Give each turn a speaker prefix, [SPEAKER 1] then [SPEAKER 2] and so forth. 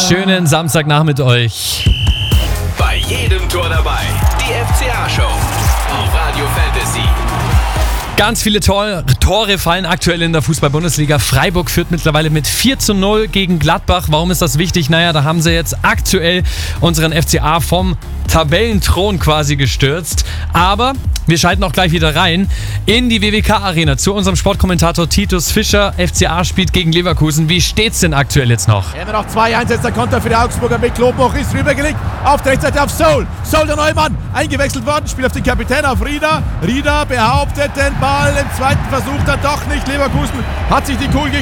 [SPEAKER 1] Schönen Samstagnachmittag mit euch.
[SPEAKER 2] Bei jedem Tor dabei. Die FCA-Show auf Radio Fantasy.
[SPEAKER 1] Ganz viele Tore fallen aktuell in der Fußball-Bundesliga. Freiburg führt mittlerweile mit 4:0 gegen Gladbach. Warum ist das wichtig? Naja, da haben sie jetzt aktuell unseren FCA vom Tabellenthron quasi gestürzt. Aber wir schalten auch gleich wieder rein in die WWK-Arena zu unserem Sportkommentator Titus Fischer. FCA spielt gegen Leverkusen. Wie steht's denn aktuell jetzt noch?
[SPEAKER 3] Immer noch 2-1, jetzt der Konter für die Augsburger mit Klopmoch, ist rübergelegt, auf der Rechtsseite auf Soul. Soul, der Neumann, eingewechselt worden, spielt auf den Kapitän, auf Rieder. Rieder behauptet den Ball, im zweiten Versuch dann doch nicht. Leverkusen hat sich die Kugel